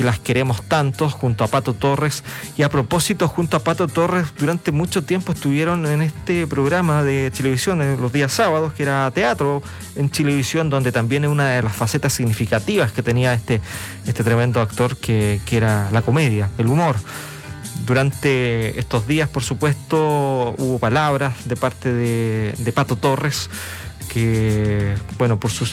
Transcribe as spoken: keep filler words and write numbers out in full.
que las queremos tanto, junto a Pato Torres. Y a propósito, junto a Pato Torres, durante mucho tiempo estuvieron en este programa de televisión en los días sábados, que era teatro en Chilevisión, donde también es una de las facetas significativas que tenía este, este tremendo actor, que, que era la comedia, el humor. Durante estos días, por supuesto, hubo palabras de parte de, de Pato Torres, que, bueno, por sus